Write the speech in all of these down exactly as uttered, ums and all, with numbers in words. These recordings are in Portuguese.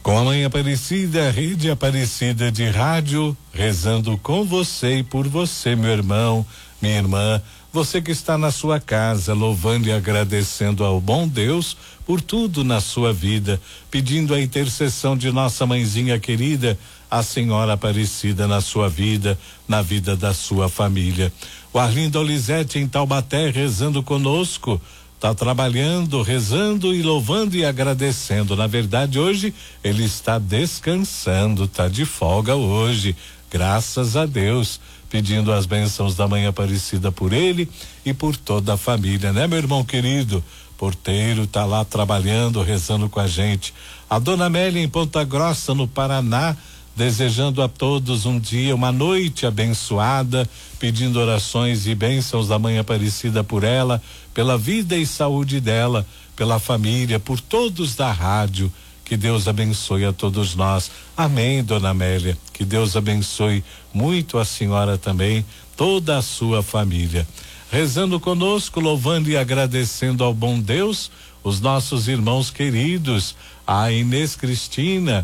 Com a Mãe Aparecida, a Rede Aparecida de Rádio, rezando com você e por você, meu irmão, minha irmã, você que está na sua casa, louvando e agradecendo ao bom Deus por tudo na sua vida, pedindo a intercessão de nossa mãezinha querida, a Senhora Aparecida, na sua vida, na vida da sua família. O Arlindo Olizete em Taubaté, rezando conosco, está trabalhando, rezando e louvando e agradecendo. Na verdade, hoje ele está descansando, está de folga hoje, graças a Deus, pedindo as bênçãos da Mãe Aparecida por ele e por toda a família, né, meu irmão querido? Porteiro tá lá trabalhando, rezando com a gente. A Dona Amélia em Ponta Grossa, no Paraná, desejando a todos um dia, uma noite abençoada, pedindo orações e bênçãos da Mãe Aparecida por ela, pela vida e saúde dela, pela família, por todos da rádio. Que Deus abençoe a todos nós. Amém, Dona Amélia. Que Deus abençoe muito a senhora também, toda a sua família. Rezando conosco, louvando e agradecendo ao bom Deus, os nossos irmãos queridos, a Inês Cristina,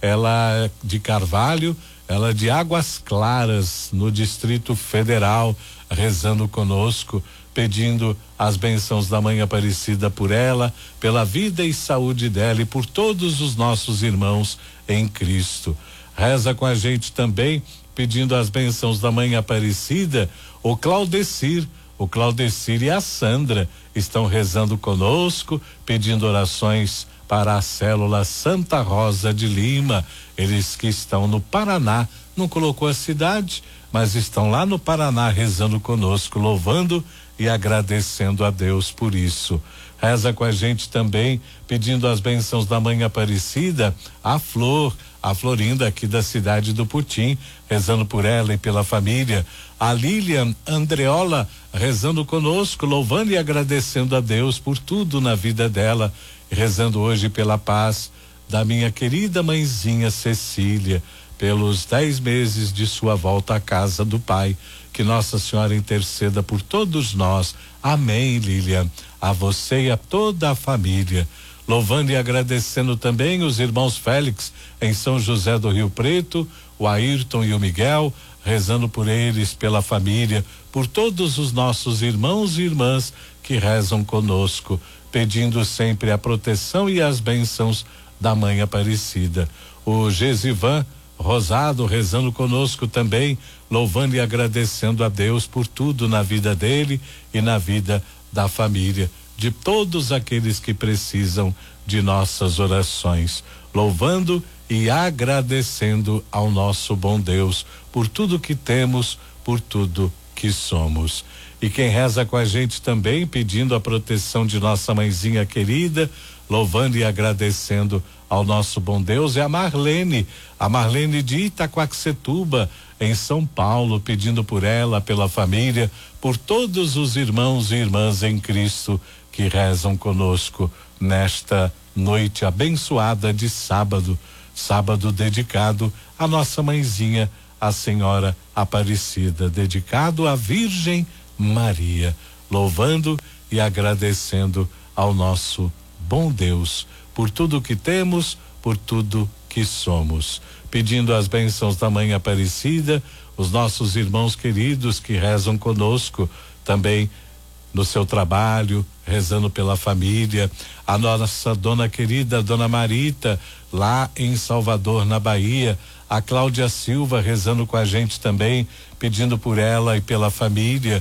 ela de Carvalho, ela de Águas Claras, no Distrito Federal, rezando conosco, pedindo as bênçãos da Mãe Aparecida por ela, pela vida e saúde dela e por todos os nossos irmãos em Cristo. Reza com a gente também, pedindo as bênçãos da Mãe Aparecida, o Claudecir, o Claudecir e a Sandra estão rezando conosco, pedindo orações para a célula Santa Rosa de Lima, eles que estão no Paraná, não colocou a cidade, mas estão lá no Paraná rezando conosco, louvando e agradecendo a Deus por isso. Reza com a gente também, pedindo as bênçãos da Mãe Aparecida, a Flor, a Florinda aqui da cidade do Putim, rezando por ela e pela família. A Lilian Andreola rezando conosco, louvando e agradecendo a Deus por tudo na vida dela, rezando hoje pela paz da minha querida mãezinha Cecília, pelos dez meses de sua volta à casa do Pai. Que Nossa Senhora interceda por todos nós. Amém, Lilian. A você e a toda a família. Louvando e agradecendo também os irmãos Félix em São José do Rio Preto, o Ayrton e o Miguel, rezando por eles, pela família, por todos os nossos irmãos e irmãs que rezam conosco, pedindo sempre a proteção e as bênçãos da Mãe Aparecida. O Gesivan Rosado rezando conosco também, louvando e agradecendo a Deus por tudo na vida dele e na vida da família, de todos aqueles que precisam de nossas orações, louvando e agradecendo ao nosso bom Deus por tudo que temos, por tudo que somos. E quem reza com a gente também, pedindo a proteção de nossa mãezinha querida, louvando e agradecendo ao nosso bom Deus, é a Marlene, a Marlene de Itaquaquecetuba, em São Paulo, pedindo por ela, pela família, por todos os irmãos e irmãs em Cristo que rezam conosco nesta noite abençoada de sábado, sábado dedicado à nossa mãezinha, a Senhora Aparecida, dedicado à Virgem Maria, louvando e agradecendo ao nosso bom Deus por tudo que temos, por tudo que somos, pedindo as bênçãos da Mãe Aparecida, os nossos irmãos queridos que rezam conosco também no seu trabalho, rezando pela família, a nossa dona querida, Dona Marita, lá em Salvador, na Bahia, a Cláudia Silva rezando com a gente também, pedindo por ela e pela família,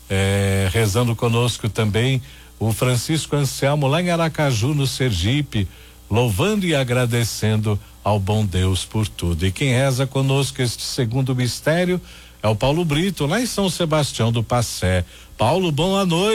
eh, rezando conosco também, o Francisco Anselmo lá em Aracaju, no Sergipe, louvando e agradecendo ao bom Deus por tudo. E quem reza conosco este segundo mistério é o Paulo Brito, lá em São Sebastião do Passé. Paulo, boa noite.